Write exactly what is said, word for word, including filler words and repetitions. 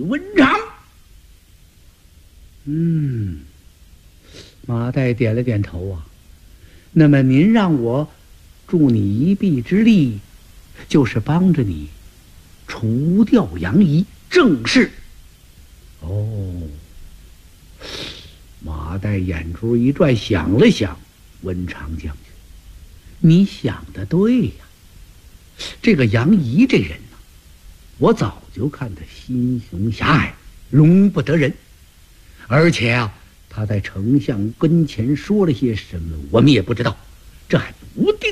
文长。嗯，马岱点了点头啊。那么您让我助你一臂之力，就是帮着你除掉杨仪，正是。哦。马岱眼珠一转，想了想，文长将军，你想的对呀。这个杨仪这人呢，我早就看他心胸狭隘，容不得人。而且啊，他在丞相跟前说了些什么，我们也不知道，这还不定。